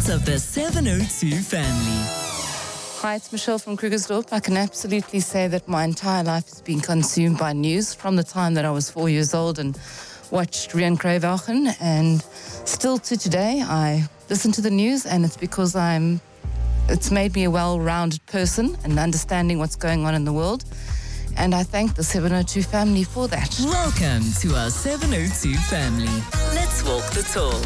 part of the 702 family. Hi, it's Michelle from Krugersdorp. I can absolutely say that my entire life has been consumed by news from the time that I was 4 years old and watched Rian Kruiwagen, and still to today I listen to the news, and it's because it's made me a well-rounded person and understanding what's going on in the world. And I thank the 702 family for that. Welcome to our 702 family. Let's walk the talk.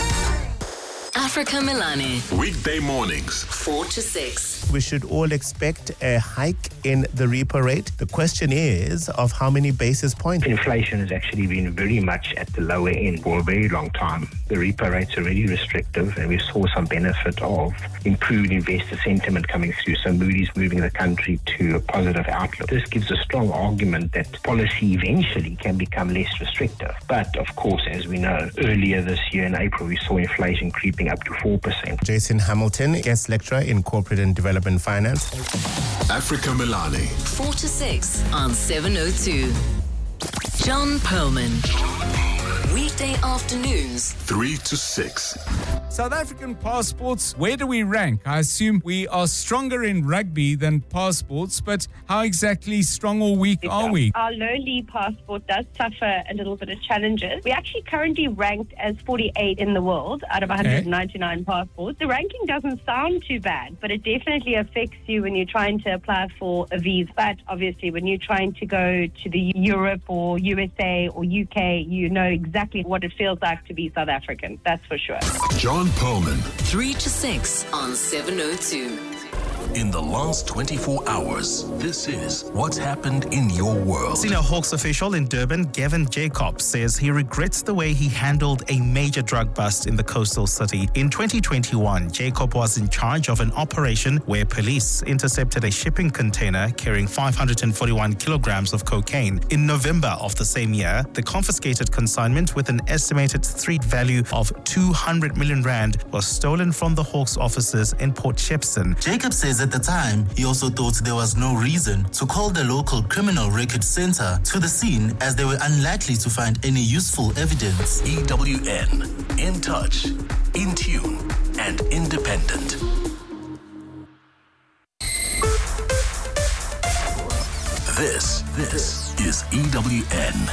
Africa Milani. Weekday mornings, 4 to 6. We should all expect a hike in the repo rate. The question is of how many basis points? Inflation has actually been very much at the lower end for a very long time. The repo rate's already restrictive, and we saw some benefit of improved investor sentiment coming through. So Moody's moving the country to a positive outlook. This gives a strong argument that policy eventually can become less restrictive. But of course, as we know, earlier this year in April, we saw inflation creeping up to 4%. Jason Hamilton, guest lecturer in corporate and development finance. Africa Milani. 4 to 6 on 702. John Perlman. Weekday afternoons, 3 to 6. South African passports, where do we rank? I assume we are stronger in rugby than passports, but how exactly strong or weak are we? Our lowly passport does suffer a little bit of challenges. We actually currently ranked as 48 in the world out of 199 passports. The ranking doesn't sound too bad, but it definitely affects you when you're trying to apply for a visa. But obviously, when you're trying to go to the Europe or USA or UK, you know exactly what it feels like to be South African. That's for sure. John Perlman. 3 to 6 on 702. In the last 24 hours, this is what's happened in your world. Senior Hawks official in Durban, Gavin Jacob, says he regrets the way he handled a major drug bust in the coastal city. In 2021, Jacob was in charge of an operation where police intercepted a shipping container carrying 541 kilograms of cocaine. In November of the same year, the confiscated consignment with an estimated street value of 200 million rand was stolen from the Hawks offices in Port Shepstone. Jacob says at the time, he also thought there was no reason to call the local criminal record center to the scene as they were unlikely to find any useful evidence. EWN, in touch, in tune, and independent. This is EWN.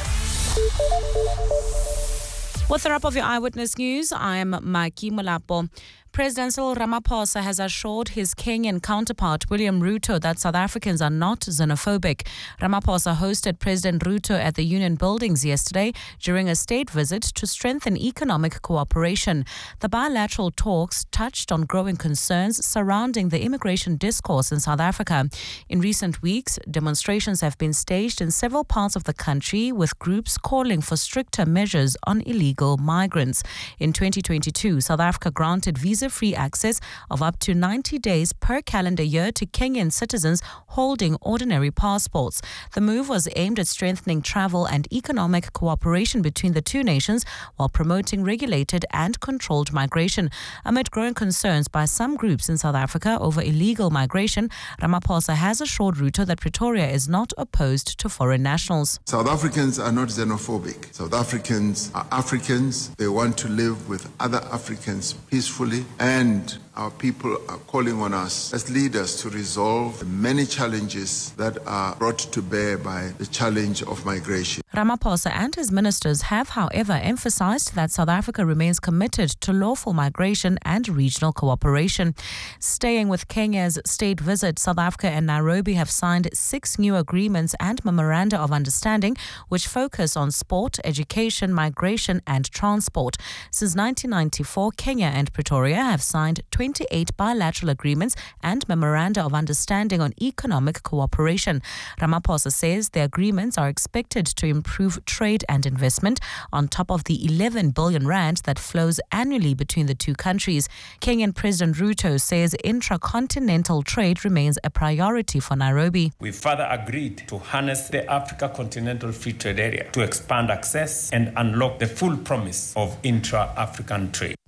With the wrap of your Eyewitness News, I'm Maki Molapo. President Cyril Ramaphosa has assured his Kenyan counterpart, William Ruto, that South Africans are not xenophobic. Ramaphosa hosted President Ruto at the Union Buildings yesterday during a state visit to strengthen economic cooperation. The bilateral talks touched on growing concerns surrounding the immigration discourse in South Africa. In recent weeks, demonstrations have been staged in several parts of the country, with groups calling for stricter measures on illegal migrants. In 2022, South Africa granted visa-free access of up to 90 days per calendar year to Kenyan citizens holding ordinary passports. The move was aimed at strengthening travel and economic cooperation between the two nations while promoting regulated and controlled migration. Amid growing concerns by some groups in South Africa over illegal migration, Ramaphosa has assured Ruto that Pretoria is not opposed to foreign nationals. South Africans are not xenophobic. South Africans are Africans. They want to live with other Africans peacefully, and our people are calling on us as leaders to resolve the many challenges that are brought to bear by the challenge of migration. Ramaphosa and his ministers have, however, emphasized that South Africa remains committed to lawful migration and regional cooperation. Staying with Kenya's state visit, South Africa and Nairobi have signed 6 new agreements and memoranda of understanding which focus on sport, education, migration and transport. Since 1994, Kenya and Pretoria have signed 28 bilateral agreements and memoranda of understanding on economic cooperation. Ramaphosa says the agreements are expected to improve trade and investment on top of the 11 billion rand that flows annually between the two countries. Kenyan President Ruto says intracontinental trade remains a priority for Nairobi. We further agreed to harness the Africa Continental Free Trade Area to expand access and unlock the full promise of intra-African trade.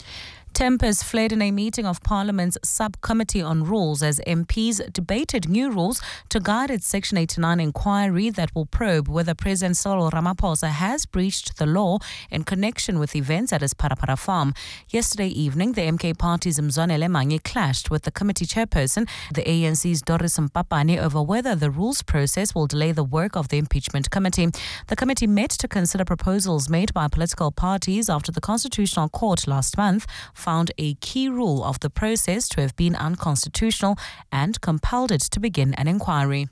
Tempers flared in a meeting of Parliament's Subcommittee on Rules as MPs debated new rules to guide its Section 89 inquiry that will probe whether President Cyril Ramaphosa has breached the law in connection with events at his Parapara farm. Yesterday evening, the MK party's Mzwanele Manyi clashed with the committee chairperson, the ANC's Doris Mpapane, over whether the rules process will delay the work of the impeachment committee. The committee met to consider proposals made by political parties after the Constitutional Court last month found a key rule of the process to have been unconstitutional and compelled it to begin an inquiry.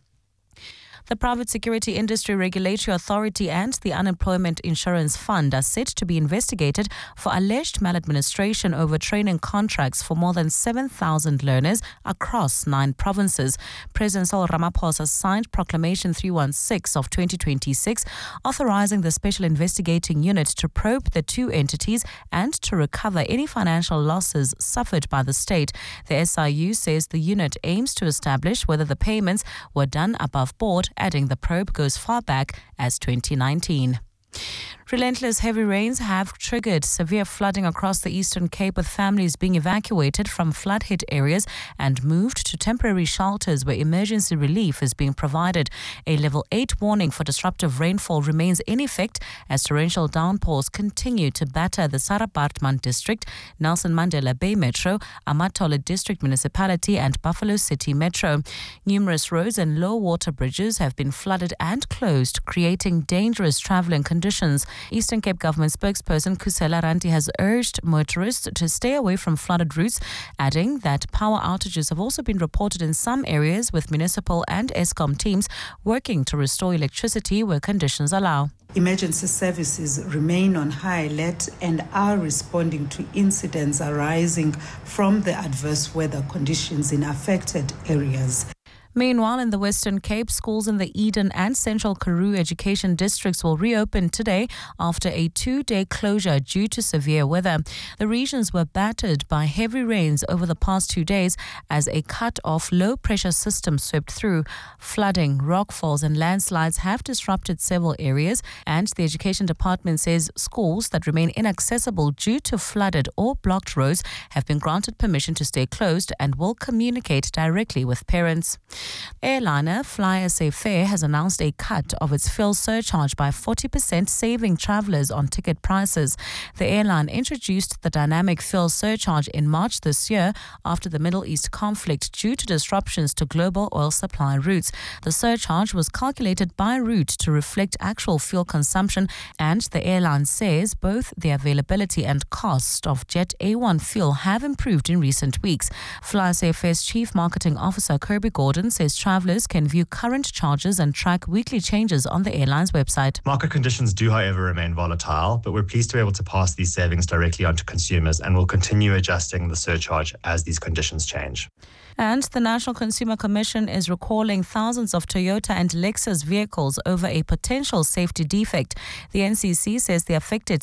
The Private Security Industry Regulatory Authority and the Unemployment Insurance Fund are set to be investigated for alleged maladministration over training contracts for more than 7,000 learners across 9 provinces. President Cyril Ramaphosa signed Proclamation 316 of 2026, authorizing the Special Investigating Unit to probe the 2 entities and to recover any financial losses suffered by the state. The SIU says the unit aims to establish whether the payments were done above board, adding the probe goes far back as 2019. Relentless heavy rains have triggered severe flooding across the Eastern Cape, with families being evacuated from flood-hit areas and moved to temporary shelters where emergency relief is being provided. A level 8 warning for disruptive rainfall remains in effect as torrential downpours continue to batter the Sarah Baartman District, Nelson Mandela Bay Metro, Amatola District Municipality and Buffalo City Metro. Numerous roads and low water bridges have been flooded and closed, creating dangerous travelling conditions. Eastern Cape Government spokesperson Kusela Ranti has urged motorists to stay away from flooded routes, adding that power outages have also been reported in some areas, with municipal and Eskom teams working to restore electricity where conditions allow. Emergency services remain on high alert and are responding to incidents arising from the adverse weather conditions in affected areas. Meanwhile, in the Western Cape, schools in the Eden and Central Karoo education districts will reopen today after a 2-day closure due to severe weather. The regions were battered by heavy rains over the past 2 days as a cut-off low-pressure system swept through. Flooding, rockfalls and landslides have disrupted several areas, and the Education Department says schools that remain inaccessible due to flooded or blocked roads have been granted permission to stay closed and will communicate directly with parents. Airliner FlySA Fair has announced a cut of its fuel surcharge by 40%, saving travellers on ticket prices. The airline introduced the dynamic fuel surcharge in March this year after the Middle East conflict due to disruptions to global oil supply routes. The surcharge was calculated by route to reflect actual fuel consumption, and the airline says both the availability and cost of Jet A1 fuel have improved in recent weeks. FlySA Fair's Chief Marketing Officer Kirby Gordon says travellers can view current charges and track weekly changes on the airline's website. Market conditions do, however, remain volatile, but we're pleased to be able to pass these savings directly onto consumers and will continue adjusting the surcharge as these conditions change. And the National Consumer Commission is recalling thousands of Toyota and Lexus vehicles over a potential safety defect. The NCC says the affected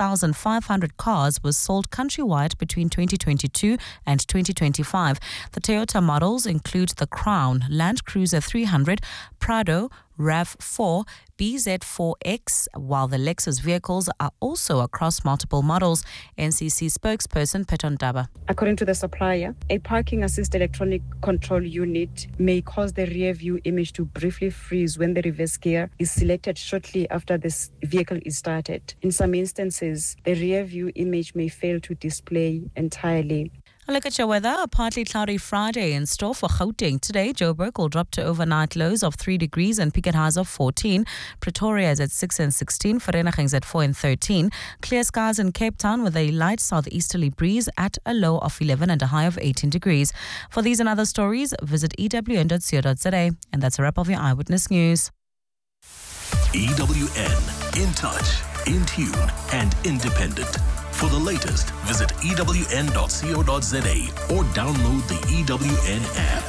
6,500 cars were sold countrywide between 2022 and 2025. The Toyota models include the Crown, Land Cruiser 300, Prado, RAV4, BZ4X, while the Lexus vehicles are also across multiple models. NCC spokesperson Peton Daba. According to the supplier, a parking assist electronic control unit may cause the rear view image to briefly freeze when the reverse gear is selected shortly after this vehicle is started. In some instances, the rear view image may fail to display entirely. A look at your weather. A partly cloudy Friday in store for Gauteng. Today, Joburg will drop to overnight lows of 3 degrees and peak at highs of 14. Pretoria is at 6 and 16. Vereeniging is at 4 and 13. Clear skies in Cape Town with a light southeasterly breeze at a low of 11 and a high of 18 degrees. For these and other stories, visit ewn.co.za. And that's a wrap of your Eyewitness News. EWN, in touch, in tune, and independent. For the latest, visit ewn.co.za or download the EWN app.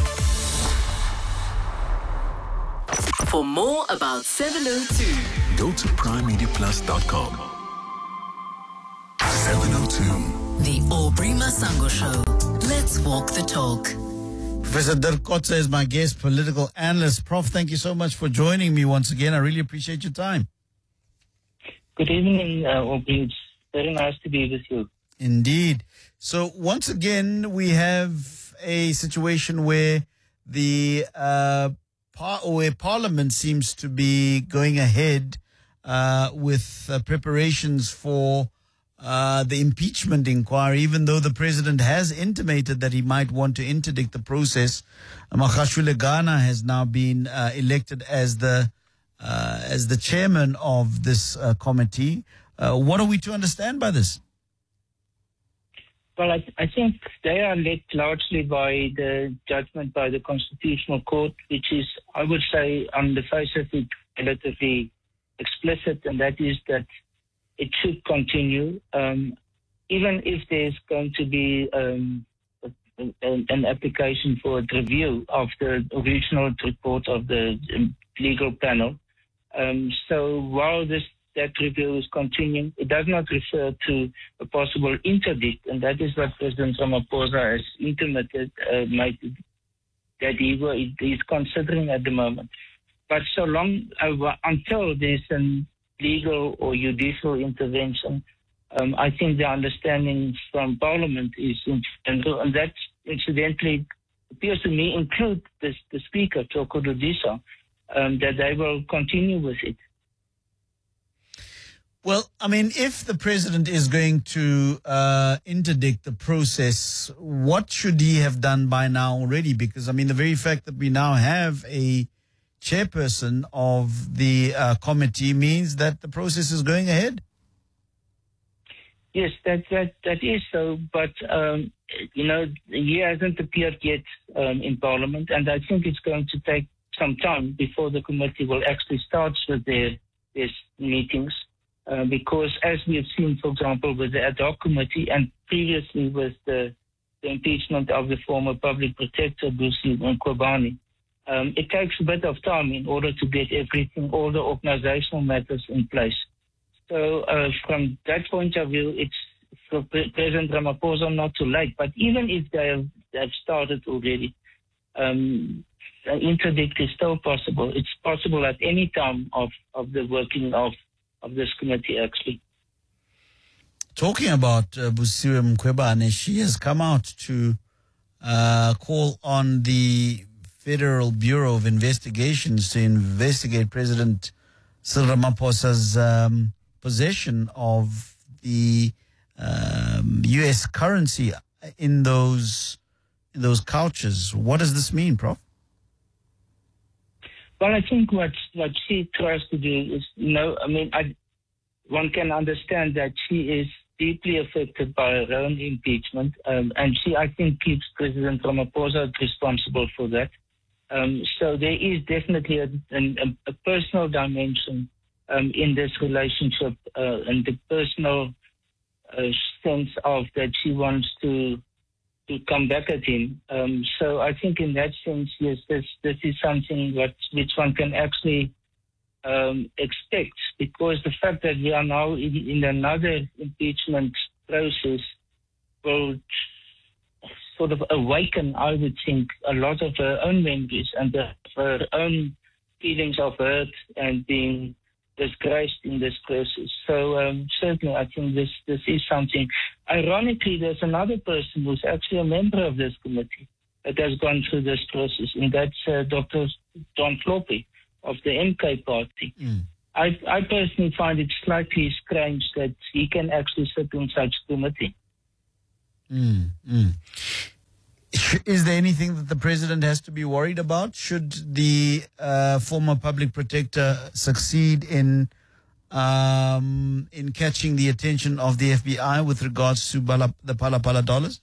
For more about 702, go to primemediaplus.com. 702. The Aubrey Masango Show. Let's walk the talk. Professor Dirk Kotze is my guest, political analyst. Prof, thank you so much for joining me once again. I really appreciate your time. Good evening, Aubrey. It's very nice to be with you. Indeed. So once again, we have a situation where the Parliament seems to be going ahead with preparations for the impeachment inquiry, even though the president has intimated that he might want to interdict the process. Magashule Ghana has now been elected as the chairman of this committee. What are we to understand by this? Well, I think they are led largely by the judgment by the Constitutional Court, which is, I would say, on the face of it, relatively explicit, and that is that it should continue, even if there's going to be an application for a review of the original report of the legal panel. So while that review is continuing, it does not refer to a possible interdict, and that is what President Ramaphosa has intimated that he's considering at the moment. But so long, until there's a legal or judicial intervention, I think the understanding from Parliament is, and that incidentally appears to me include the Speaker, Toko Dodisa, that they will continue with it. Well, I mean, if the president is going to interdict the process, what should he have done by now already? Because, I mean, the very fact that we now have a chairperson of the committee means that the process is going ahead. Yes, that is so. But, he hasn't appeared yet in Parliament, and I think it's going to take some time before the committee will actually start with their meetings. Because as we have seen, for example, with the ad hoc committee and previously with the impeachment of the former public protector, Busi Nkwabani, it takes a bit of time in order to get everything, all the organizational matters in place. So from that point of view, it's for President Ramaphosa not too late. But even if they have started already, an interdict is still possible. It's possible at any time of the working of this committee, actually. Talking about Busiwe Mkhwebane, she has come out to call on the Federal Bureau of Investigations to investigate President Cyril Ramaphosa's possession of the U.S. currency in those couches. What does this mean, Prof? Well, I think what she tries to do is, one can understand that she is deeply affected by her own impeachment, and she, I think, keeps President Ramaphosa responsible for that. So there is definitely a personal dimension in this relationship, and the personal sense of that she wants to come back at him. So I think in that sense, yes, this is something which one can actually expect, because the fact that we are now in another impeachment process will sort of awaken, I would think, a lot of her own memories and her own feelings of hurt and being disgraced in this process. So certainly I think this is something. Ironically, there's another person who's actually a member of this committee that has gone through this process, and that's Dr. John Floppy of the MK party. I personally find it slightly strange that he can actually sit in such committee. Is there anything that the president has to be worried about? Should the former public protector succeed in catching the attention of the FBI with regards to the Phala Phala dollars?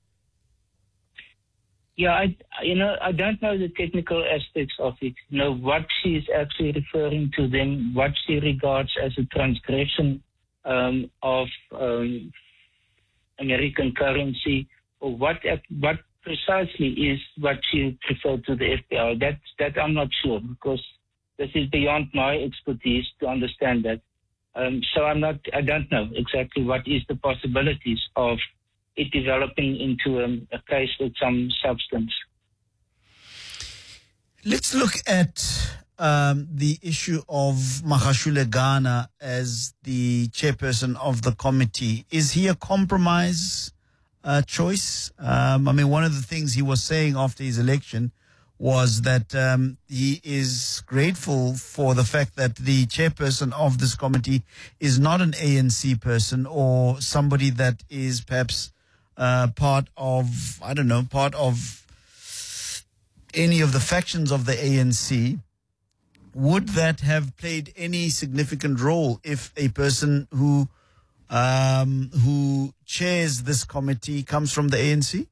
Yeah, I don't know the technical aspects of it. What she is actually referring to them, what she regards as a transgression of American currency, or what precisely is what she referred to the FBI. That I'm not sure, because this is beyond my expertise to understand that. So I don't know exactly what is the possibilities of it developing into a case with some substance. Let's look at the issue of Magashule Ghana as the chairperson of the committee. Is he a compromise choice? I mean, one of the things he was saying after his election was that he is grateful for the fact that the chairperson of this committee is not an ANC person or somebody that is perhaps part of any of the factions of the ANC. Would that have played any significant role if a person who chairs this committee comes from the ANC?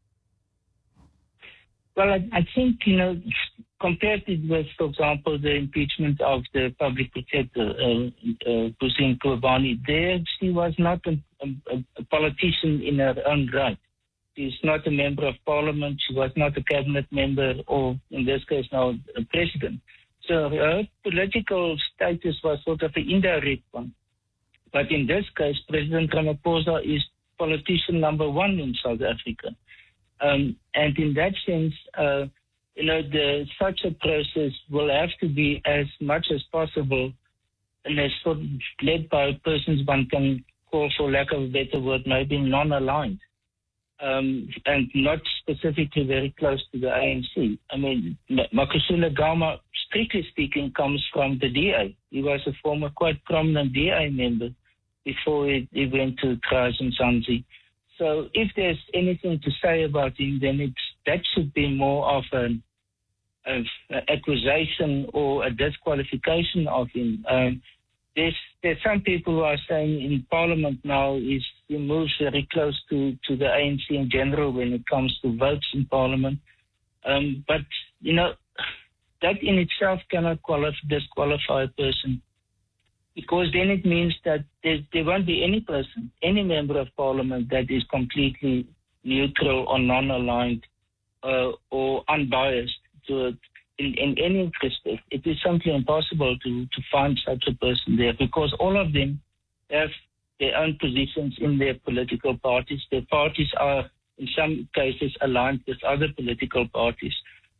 Well, I think, compared with, for example, the impeachment of the public protector, Hussein Kobani, there she was not a politician in her own right. She's not a member of parliament. She was not a cabinet member or, in this case now, a president. So her political status was sort of an indirect one. But in this case, President Ramaphosa is politician number one in South Africa. And in that sense, such a process will have to be as much as possible and as sort of led by persons one can call, for lack of a better word, maybe non-aligned. And not specifically very close to the ANC. I mean, Magashule Ghana, strictly speaking, comes from the DA. He was a former quite prominent DA member before he went to Kras and Sanzi. So if there's anything to say about him, then that should be more of an accusation or a disqualification of him. There's some people who are saying in Parliament now he moves very close to the ANC in general when it comes to votes in Parliament. But, that in itself cannot disqualify a person, because then it means that there won't be any member of Parliament that is completely neutral or non-aligned or unbiased in any respect. It is simply impossible to find such a person there, because all of them have their own positions in their political parties. Their parties are, in some cases, aligned with other political parties.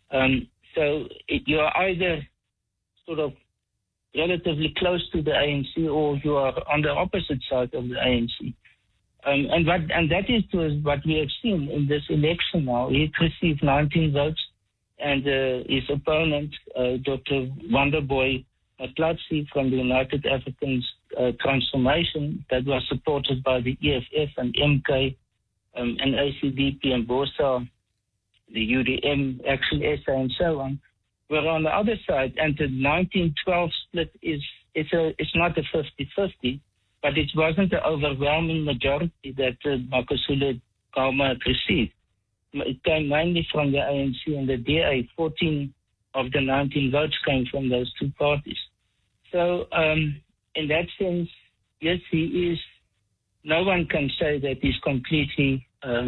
So you are either sort of relatively close to the ANC or you are on the opposite side of the ANC. And that is what we have seen in this election now. He received 19 votes, and his opponent, Dr. Wonderboy Matlatsi from the United African Transformation, that was supported by the EFF and MK and ACDP and BOSA, the UDM, Action SA, and so on, were on the other side. And the 1912 split it's not a 50-50, but it wasn't the overwhelming majority that Magashule Ghana received. It came mainly from the ANC and the DA. 14 of the 19 votes came from those two parties. So in that sense, yes, he is. No one can say that he's completely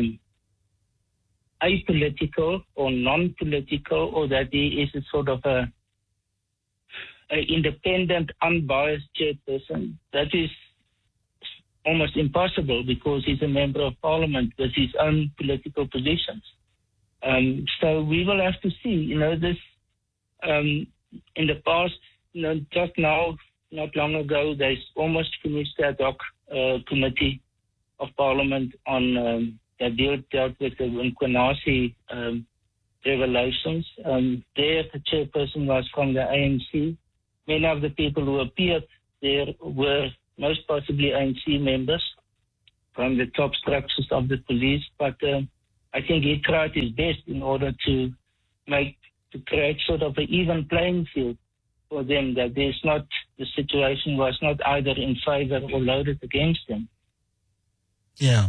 apolitical or non-political, or that he is a sort of a independent, unbiased chairperson. That is almost impossible, because he's a member of parliament with his own political positions. So we will have to see, this in the past, just now, not long ago, they almost finished the ad hoc committee of parliament on that dealt with the Nkwinasi revelations. There, the chairperson was from the ANC. Many of the people who appeared there were most possibly ANC members from the top structures of the police. But I think he tried his best in order to create sort of an even playing field for them, that the situation was not either in favor or loaded against them. Yeah.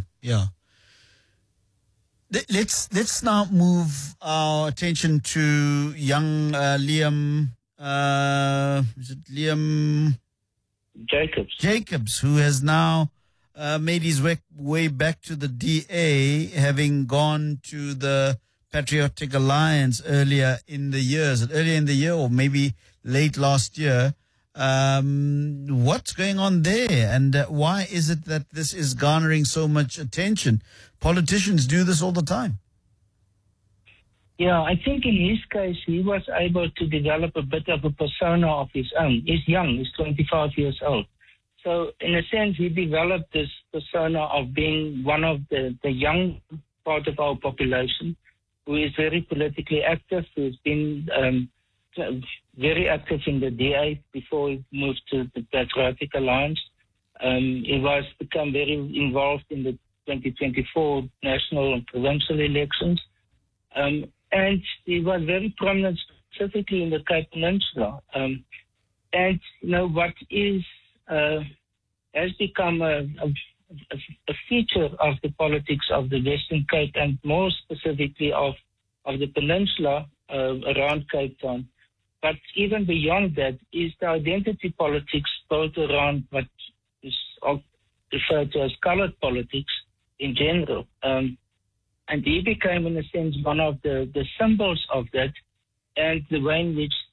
Let's now move our attention to young Liam. Is it Liam Jacobs, who has now made his way back to the DA, having gone to the Patriotic Alliance earlier in the year, or maybe late last year. What's going on there, and why is it that this is garnering so much attention? Politicians do this all the time. Yeah, I think in his case, he was able to develop a bit of a persona of his own. He's young, he's 25 years old. So in a sense, he developed this persona of being one of the young part of our population who is very politically active, who's been very active in the DA before he moved to the Patriotic Alliance. He was become very involved in the 2024 national and provincial elections. And he was very prominent specifically in the Cape Peninsula. And, you know, what is has become a feature of the politics of the Western Cape and more specifically of the peninsula around Cape Town. But even beyond that is the identity politics built around what is referred to as colored politics in general. And he became, in a sense, one of the symbols of that, and the way in which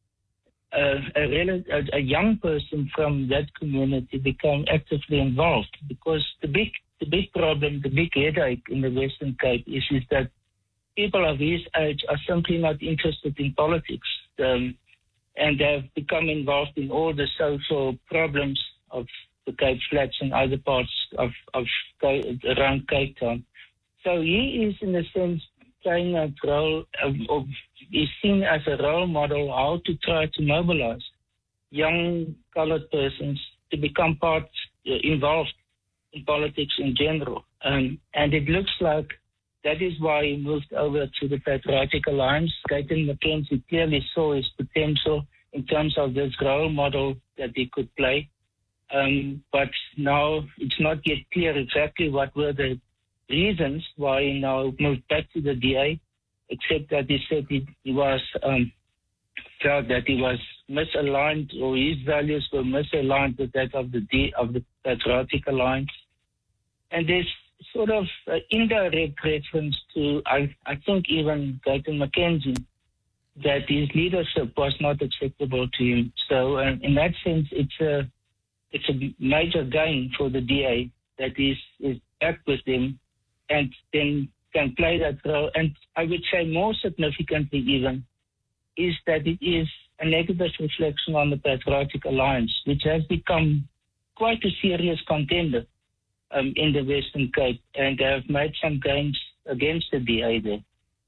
a young person from that community became actively involved. Because the big problem, the big headache in the Western Cape is that people of his age are simply not interested in politics, and they have become involved in all the social problems of the Cape Flats and other parts of around Cape Town. So he is, in a sense, playing a role, or is seen as a role model how to try to mobilize young colored persons to become involved in politics in general. And it looks like that is why he moved over to the Patriotic Alliance. Gayton McKenzie clearly saw his potential in terms of this role model that he could play. But now it's not yet clear exactly what were the reasons why he now moved back to the DA, except that he said he was felt that he was misaligned, or his values were misaligned with that of the Patriotic Alliance. And there's sort of indirect reference to, I think, even Gayton McKenzie, that his leadership was not acceptable to him. So in that sense, it's a major gain for the DA that is back with him and then can play that role. And I would say more significantly even is that it is a negative reflection on the Patriotic Alliance, which has become quite a serious contender in the Western Cape, and they have made some gains against the DA there.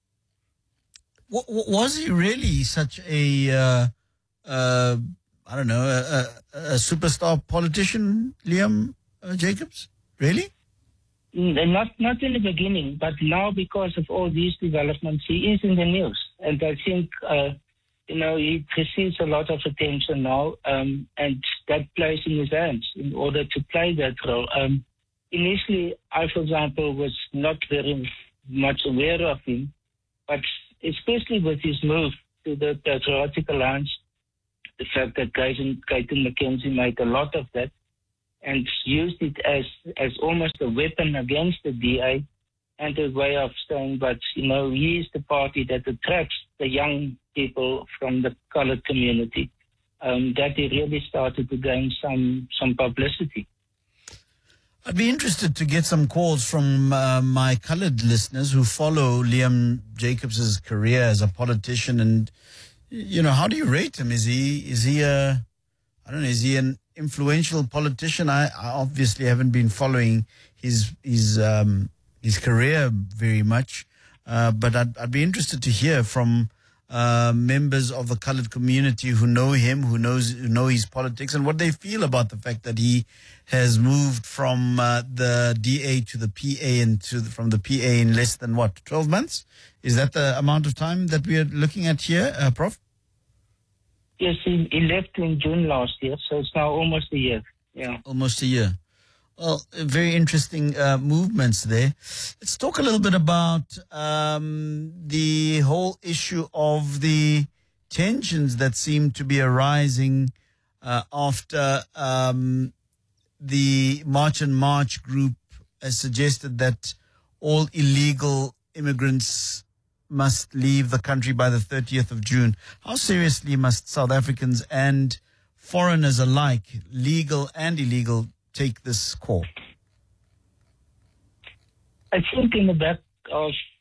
Was he really such a, a superstar politician, Liam Jacobs? Really? Not in the beginning, but now because of all these developments, he is in the news. And I think, he receives a lot of attention now, and that plays in his hands in order to play that role. Initially, I, for example, was not very much aware of him, but especially with his move to the Patriotic Alliance, the fact that Gayton McKenzie made a lot of that and used it as almost a weapon against the DA and a way of saying, but, he is the party that attracts the young people from the colored community, that he really started to gain some publicity. I'd be interested to get some calls from my colored listeners who follow Liam Jacobs' career as a politician, and how do you rate him? Is he an influential politician? I obviously haven't been following his career very much, but I'd be interested to hear from members of the colored community who know him, who know his politics, and what they feel about the fact that he has moved from the DA to the PA and from the PA in less than 12 months? Is that the amount of time that we are looking at here, Prof? Yes, he left in June last year, so it's now almost a year. Yeah, almost a year. Well, very interesting movements there. Let's talk a little bit about the whole issue of the tensions that seem to be arising after the March and March group has suggested that all illegal immigrants must leave the country by the 30th of June. How seriously must South Africans and foreigners alike, legal and illegal, take this call? I think in the back of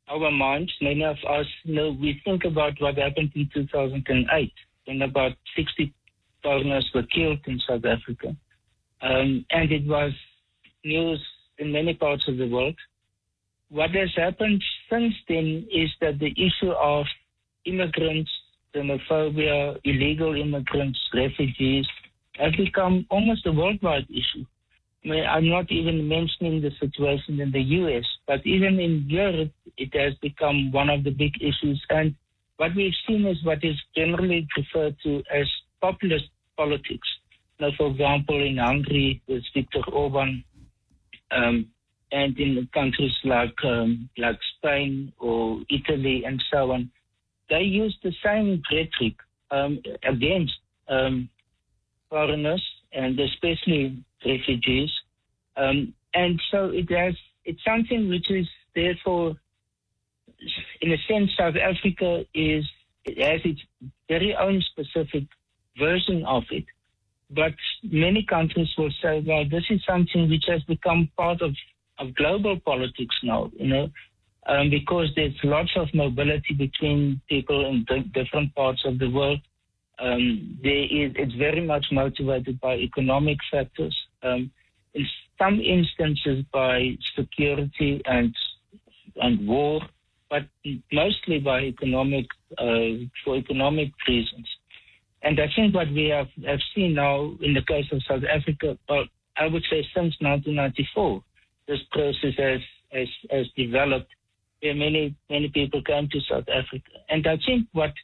our minds, many of us, we think about what happened in 2008 when about 60,000 us were killed in South Africa. And it was news in many parts of the world. What has happened since then is that the issue of immigrants, xenophobia, illegal immigrants, refugees, have become almost a worldwide issue. I mean, I'm not even mentioning the situation in the US, but even in Europe, it has become one of the big issues. And what we've seen is what is generally referred to as populist politics. Now, for example, in Hungary with Viktor Orban, and in countries like Spain or Italy and so on, they use the same rhetoric against foreigners and especially refugees. And so it's something which is therefore, in a sense, South Africa it has its very own specific version of it. But many countries will say, well, this is something which has become part of global politics now, because there's lots of mobility between people in different parts of the world. It's very much motivated by economic factors, in some instances by security and war, but mostly by for economic reasons. And I think what we have seen now in the case of South Africa, I would say since 1994, this process has developed where many people came to South Africa. And I think what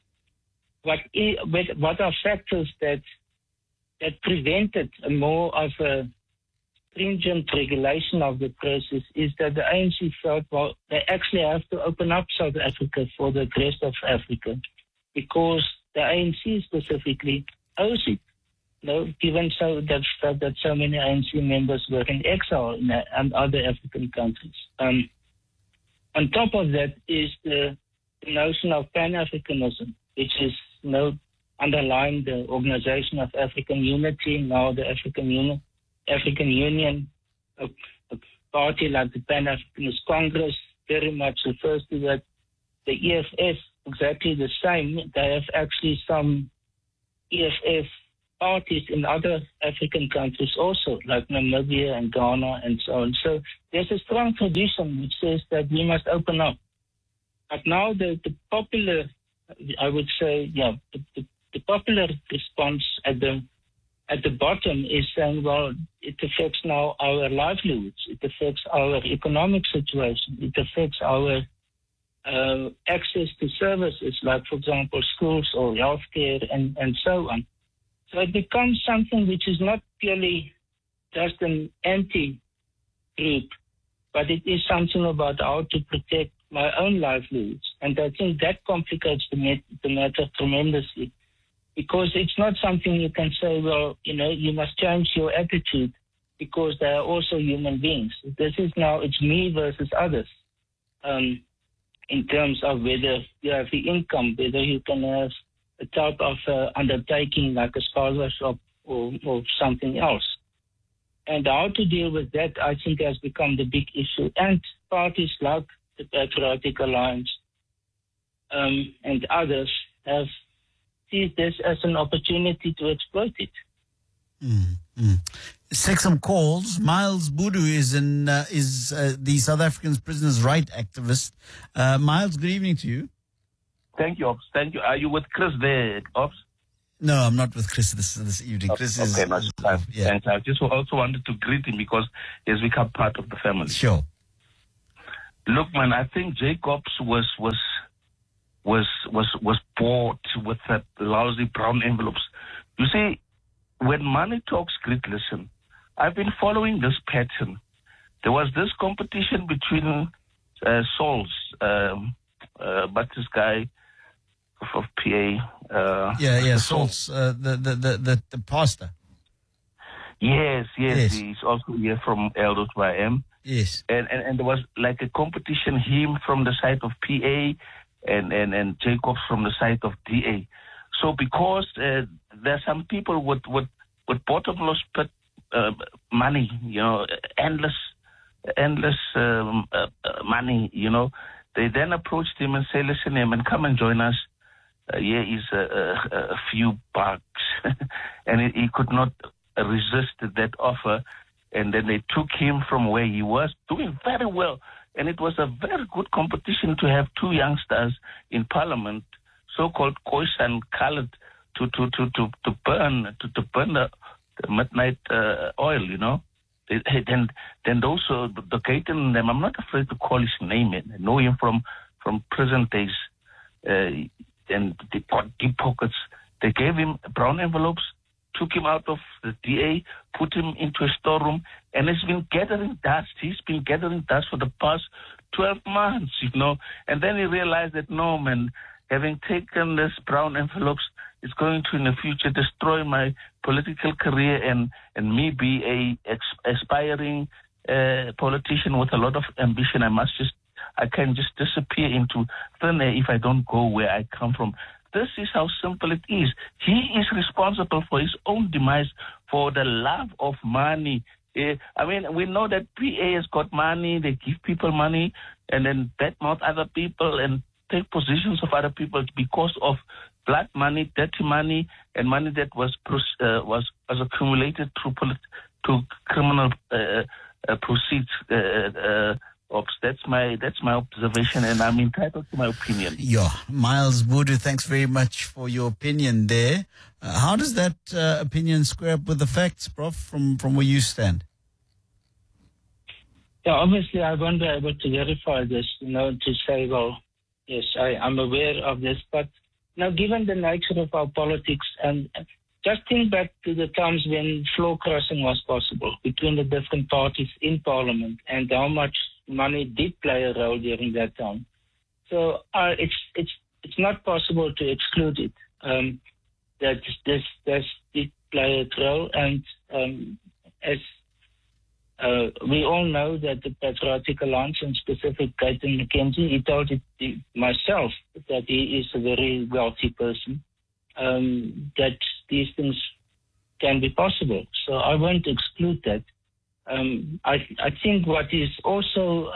are factors that prevented more of a stringent regulation of the process is that the ANC felt, well, they actually have to open up South Africa for the rest of Africa because the ANC specifically owes it. Given that so many ANC members were in exile in other African countries. On top of that is the notion of Pan-Africanism, which is underlying the Organization of African Unity, now the African Union, a party like the Pan-Africanist Congress very much refers to that. The EFF, exactly the same. They have actually some EFF parties in other African countries also, like Namibia and Ghana and so on. So there's a strong tradition which says that we must open up. But now the popular, I would say, the popular response at the bottom is saying, well, it affects now our livelihoods, it affects our economic situation, it affects our access to services like, for example, schools or healthcare and so on. So it becomes something which is not purely just an anti-group, but it is something about how to protect my own livelihoods. And I think that complicates the matter tremendously, because it's not something you can say, well, you must change your attitude because they are also human beings. This is now, it's me versus others. In terms of whether you have the income, whether you can have a type of undertaking like a spaza shop or something else. And how to deal with that, I think, has become the big issue. And parties like the Patriotic Alliance and others have seized this as an opportunity to exploit it. Let's take some calls. Miles Budu is the South African prisoners' rights activist. Miles, good evening to you. Thank you, Ops. Thank you. Are you with Chris there, Ops? No, I'm not with Chris this evening. Chris is... Okay, much. Thanks. I just also wanted to greet him because he has become part of the family. Sure. Look, man, I think Jacobs was bought with that lousy brown envelopes. You see, when money talks, great listen. I've been following this pattern. There was this competition between souls, but this guy of PA. Souls, the pastor. Yes. He's also here from Elders by M. Yes. And there was like a competition, him from the side of PA and Jacobs from the side of DA. So because there are some people with bottomless money, endless money, They then approached him and said, listen, man, come and join us. Here is a few bucks. And he could not resist that offer. And then they took him from where he was, doing very well. And it was a very good competition to have two youngsters in Parliament, so-called Khoisa and Khaled, to burn the midnight oil, you know. Then those the Gayton, them, I'm not afraid to call his name. I know him from present days. And they got deep pockets. They gave him brown envelopes, took him out of the DA, put him into a storeroom, and he's been gathering dust. He's been gathering dust for the past 12 months, you know. And then he realized that, no, man, having taken this brown envelopes is going to, in the future, destroy my political career and me be a aspiring politician with a lot of ambition. I can just disappear into thin air if I don't go where I come from. This is how simple it is. He is responsible for his own demise, for the love of money. I mean, we know that PA has got money, they give people money, and then badmouth other people and take positions of other people because of blood money, dirty money, and money that was accumulated through criminal proceeds. That's my observation, and I'm entitled to my opinion. Yeah, Miles Budu, thanks very much for your opinion there. How does that opinion square up with the facts, Prof, from where you stand? Yeah, obviously I won't be able to verify this, to say, well, yes, I'm aware of this, but now given the nature of our politics, and just think back to the times when floor crossing was possible between the different parties in Parliament and how much money did play a role during that time. So it's not possible to exclude it. That this did play a role, and as we all know that the Patriotic Alliance, and specific Gayton McKenzie, he told it myself that he is a very wealthy person, that these things can be possible. So I won't exclude that. I think what is also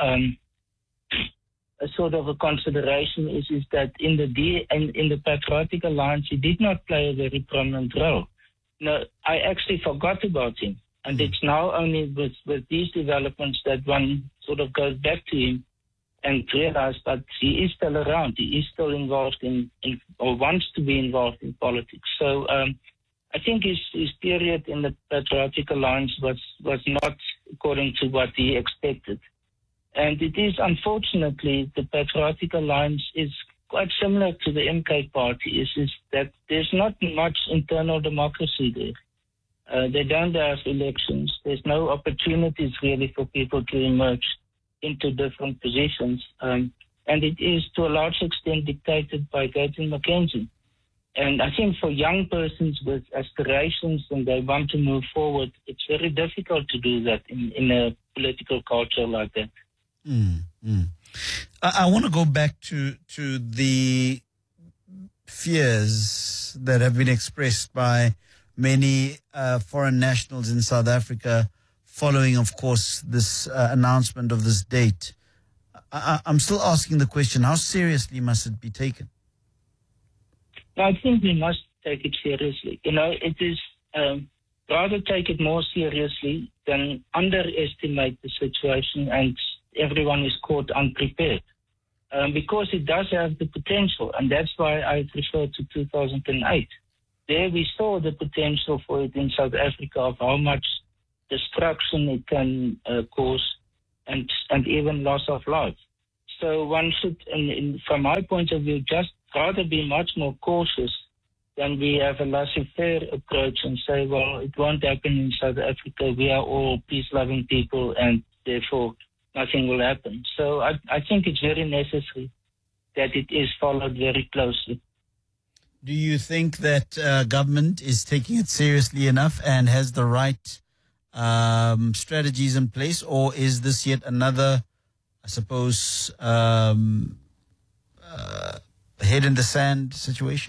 a sort of a consideration is that in the Patriotic Alliance, he did not play a very prominent role. No, I actually forgot about him. And it's now only with these developments that one sort of goes back to him and realizes that he is still around. He is still involved in or wants to be involved in politics. So I think his period in the Patriotic Alliance was not according to what he expected. And it is, unfortunately, the Patriotic Alliance is quite similar to the MK Party, is that there's not much internal democracy there. They don't have elections. There's no opportunities really for people to emerge into different positions. And it is to a large extent dictated by Gayton McKenzie. And I think for young persons with aspirations and they want to move forward, it's very difficult to do that in a political culture like that. I want to go back to the fears that have been expressed by many foreign nationals in South Africa following, of course, this announcement of this date. I'm still asking the question, how seriously must it be taken? I think we must take it seriously. It is rather take it more seriously than underestimate the situation and everyone is caught unprepared. Because it does have the potential, and that's why I refer to 2008. There we saw the potential for it in South Africa of how much destruction it can cause and even loss of life. So one should, from my point of view, just rather be much more cautious than we have a laissez-faire approach and say, well, it won't happen in South Africa. We are all peace-loving people and therefore nothing will happen. So I think it's very necessary that it is followed very closely. Do you think that government is taking it seriously enough and has the right strategies in place, or is this yet another, I suppose, head in the sand situation?